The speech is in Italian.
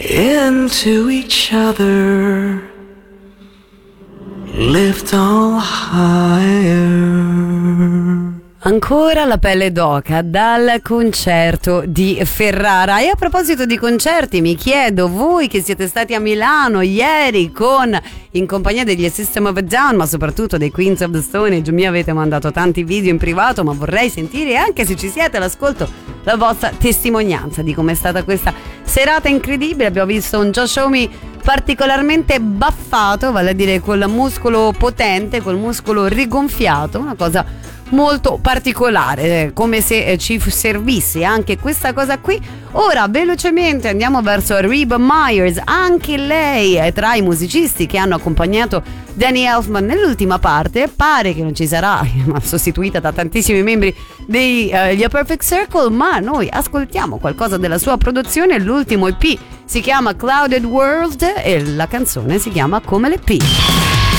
into each other, lift all higher. Ancora la pelle d'oca dal concerto di Ferrara. E a proposito di concerti, mi chiedo, voi che siete stati a Milano ieri in compagnia degli System of a Down, ma soprattutto dei Queens of the Stone Age, mi avete mandato tanti video in privato, ma vorrei sentire, anche se ci siete all'ascolto, la vostra testimonianza di com'è stata questa serata incredibile. Abbiamo visto un Josh Homme particolarmente baffato, vale a dire col muscolo potente, col muscolo rigonfiato, una cosa molto particolare, come se ci servisse anche questa cosa qui. Ora velocemente andiamo verso Reba Myers, anche lei è tra i musicisti che hanno accompagnato Danny Elfman nell'ultima parte. Pare che non ci sarà, ma sostituita da tantissimi membri degli A Perfect Circle, ma noi ascoltiamo qualcosa della sua produzione. L'ultimo EP si chiama Clouded World e la canzone si chiama come l'EP.